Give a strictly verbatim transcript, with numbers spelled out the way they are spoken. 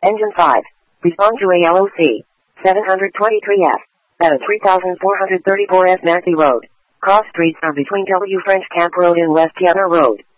Engine five. Respond to A L O C. seven twenty-three F. At three thousand four hundred thirty-four F Nancy Road. Cross streets are between W French Camp Road and West Piana Road.